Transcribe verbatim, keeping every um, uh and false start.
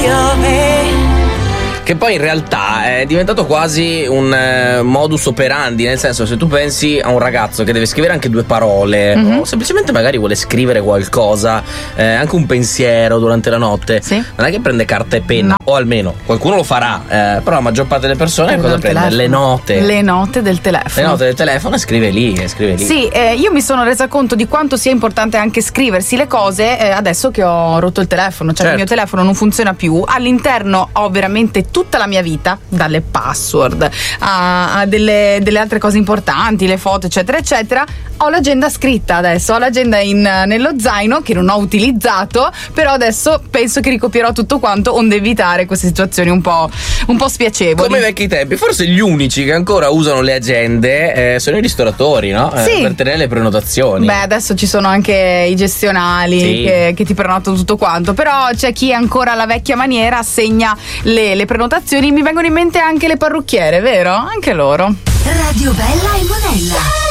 your way. Che poi in realtà è diventato quasi un eh, modus operandi, nel senso, se tu pensi a un ragazzo che deve scrivere anche due parole, mm-hmm. o semplicemente magari vuole scrivere qualcosa, eh, anche un pensiero durante la notte, sì. non è che prende carta e penna, no. O almeno qualcuno lo farà, eh, però la maggior parte delle persone cosa prende? Telefono. Le note. Le note del telefono. Le note del telefono e scrive lì, e scrive lì. Sì, eh, io mi sono resa conto di quanto sia importante anche scriversi le cose eh, adesso che ho rotto il telefono, cioè certo. Il mio telefono non funziona più, all'interno ho veramente tutta la mia vita, dalle password a, a delle, delle altre cose importanti, le foto eccetera eccetera. Ho l'agenda scritta adesso, ho l'agenda in, nello zaino che non ho utilizzato, però adesso penso che ricopierò tutto quanto onde evitare queste situazioni un po', un po' spiacevoli. Come ai vecchi tempi, forse gli unici che ancora usano le agende eh, sono i ristoratori, no? Sì. Eh, per tenere le prenotazioni. Beh, adesso ci sono anche i gestionali sì. che, che ti prenotano tutto quanto, però c'è chi ancora alla vecchia maniera assegna le, le prenotazioni. Mi vengono in mente anche le parrucchiere, vero? Anche loro. Radio Bella e Monella.